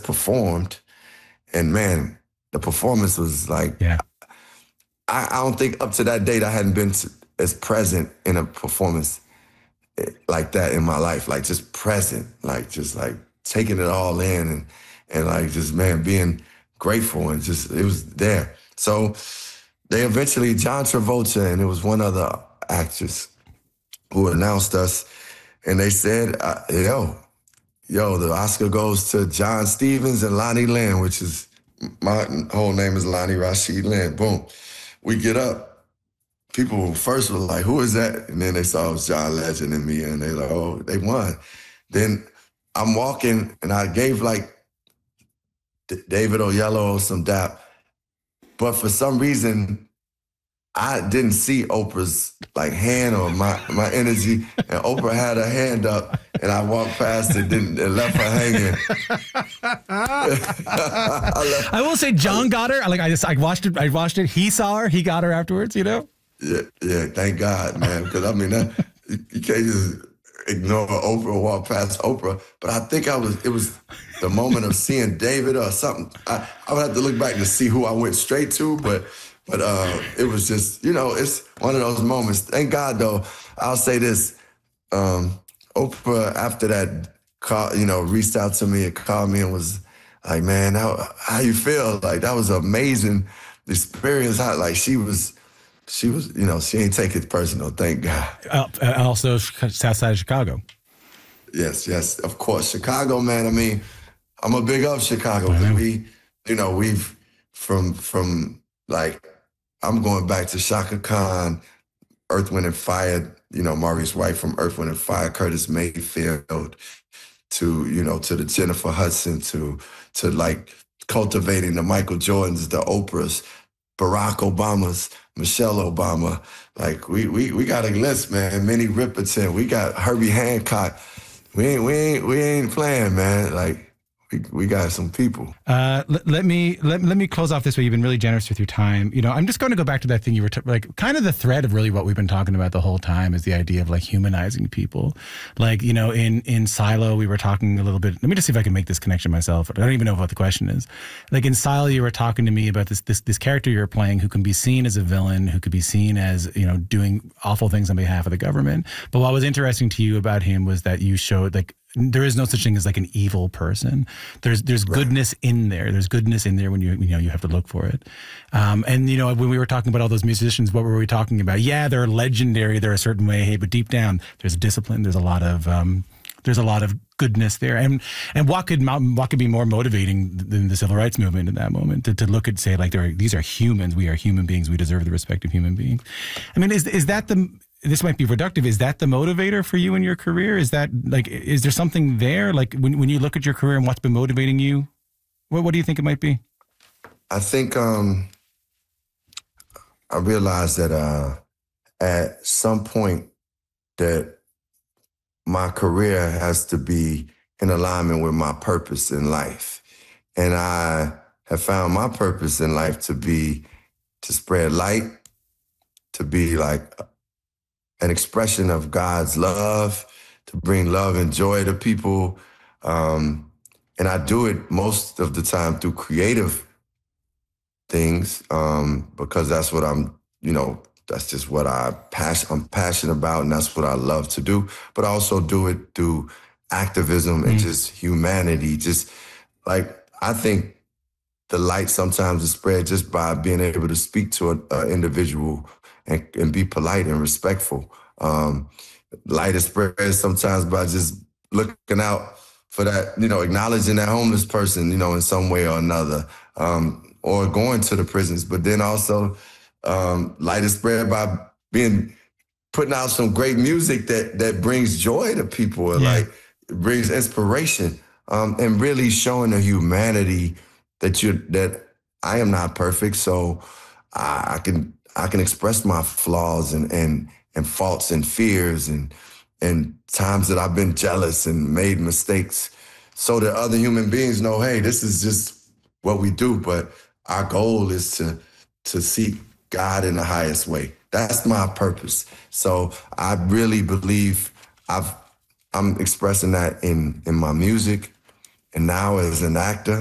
performed, and man, the performance was like, Yeah. I don't think up to that date I hadn't been as present in a performance like that in my life, like just present, like just like taking it all in and like just, man, being grateful and just, it was there. So they eventually, John Travolta and it was one other actress who announced us, and they said, yo, the Oscar goes to John Stevens and Lonnie Lynn, which is, my whole name is Lonnie Rashid Lynn. Boom. We get up. People first were like, who is that? And then they saw it was John Legend and me, and they like, oh, they won. Then I'm walking, and I gave like David Oyelowo some dap. But for some reason, I didn't see Oprah's like hand or my energy, and Oprah had her hand up, and I walked past it and left her hanging. I will say John got her. Like I watched it. He saw her. He got her afterwards. You know. Yeah. Thank God, man. Because I mean, you can't just ignore Oprah or walk past Oprah. But I think it was the moment of seeing David or something. I would have to look back to see who I went straight to, but it was just, it's one of those moments. Thank God, though. I'll say this. Oprah, after that, reached out to me and called me and was like, man, how you feel? Like, that was an amazing experience. She was, she ain't take it personal, thank God. Also, south side of Chicago. Yes, of course. Chicago, man, I mean, I'm a big up Chicago. We've from like, I'm going back to Shaka Khan, Earth, Wind & Fire, Maurice White from Earth, Wind & Fire, Curtis Mayfield, to the Jennifer Hudson, to like cultivating the Michael Jordans, the Oprahs, Barack Obamas, Michelle Obama. Like we got a list, man. Minnie Riperton, we got Herbie Hancock. We ain't playing, man. Like, we got some people. Let me close off this way. You've been really generous with your time. I'm just going to go back to that thing you were like, kind of the thread of really what we've been talking about the whole time is the idea of like humanizing people. Like, in Silo, we were talking a little bit. Let me just see if I can make this connection myself. I don't even know what the question is. Like in Silo, you were talking to me about this character you're playing who can be seen as a villain, who could be seen as, doing awful things on behalf of the government. But what was interesting to you about him was that you showed like, there is no such thing as like an evil person. There's goodness in there. There's goodness in there when you have to look for it. And when we were talking about all those musicians, what were we talking about? Yeah, they're legendary. They're a certain way. Hey, but deep down, there's discipline. There's a lot of goodness there. And what could be more motivating than the civil rights movement in that moment to look and say like these are humans. We are human beings. We deserve the respect of human beings. I mean, is that this might be reductive. Is that the motivator for you in your career? Is that like, is there something there? Like when you look at your career and what's been motivating you, what do you think it might be? I think I realized that at some point that my career has to be in alignment with my purpose in life. And I have found my purpose in life to spread light, to be like an expression of God's love, to bring love and joy to people. And I do it most of the time through creative things because that's what that's just what I'm passionate about, and that's what I love to do. But I also do it through activism and just humanity. Just like, I think the light sometimes is spread just by being able to speak to an individual and be polite and respectful. Light is spread sometimes by just looking out for that, acknowledging that homeless person, in some way or another, or going to the prisons. But then also light is spread by putting out some great music that brings joy to people and like brings inspiration, and really showing the humanity that I am not perfect, so I can express my flaws and faults and fears and times that I've been jealous and made mistakes, so that other human beings know, hey, this is just what we do, but our goal is to seek God in the highest way. That's my purpose. So I really believe I'm expressing that in my music, and now as an actor,